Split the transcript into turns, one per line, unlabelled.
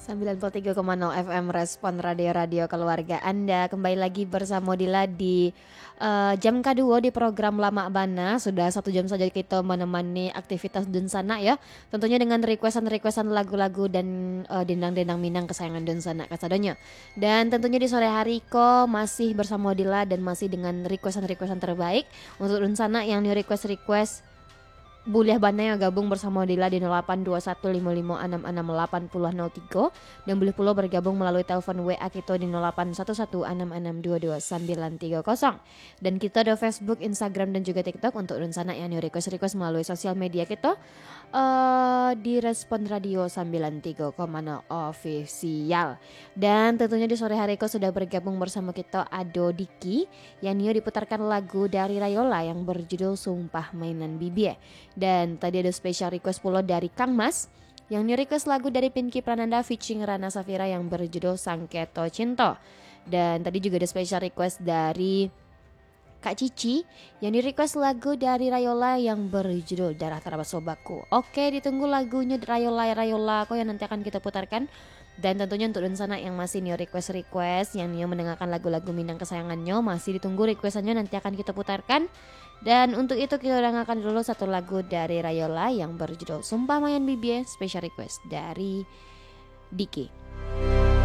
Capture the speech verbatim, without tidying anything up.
sembilan puluh tiga koma nol F M Respon Radio-Radio Keluarga Anda. Kembali lagi bersama Dila di uh, jam kedua di program Lama Bana. Sudah satu jam saja kita menemani aktivitas Dunsana ya. Tentunya dengan requestan-requestan lagu-lagu dan uh, dendang-dendang Minang kesayangan Dunsana kasadonya. Dan tentunya di sore hari ko masih bersama Dila dan masih dengan requestan-requestan terbaik untuk Dunsana yang new request-request. Boleh banyak yang gabung bersama Dila di nol delapan dua satu lima lima enam enam delapan nol nol tiga dan boleh pula bergabung melalui telepon W A kita di nol delapan satu satu enam enam dua dua sembilan tiga nol. Dan kita ada Facebook, Instagram dan juga TikTok untuk Dunsana yang new request-request melalui sosial media kita uh, di Respon Radio sembilan puluh tiga koma nol Official. Dan tentunya di sore hari ko sudah bergabung bersama kita Ado Diki yang new diputarkan lagu dari Rayola yang berjudul Sumpah Mainan Bibi. Dan tadi ada special request pula dari Kang Mas yang new request lagu dari Pinky Prananda featuring Rana Safira yang berjudul Sangketo Cinta. Dan tadi juga ada special request dari Kak Cici yang di request lagu dari Rayola yang berjudul Darah Terabat Sobaku. Oke, ditunggu lagunya Rayola Rayola kok yang nanti akan kita putarkan. Dan tentunya untuk Dunsana yang masih new request-request yang new mendengarkan lagu-lagu Minang kesayangannya masih ditunggu requestannya nanti akan kita putarkan. Dan untuk itu kita dengarkan dulu satu lagu dari Rayola yang berjudul Sumpah Mayan Bibie, special request dari Diki.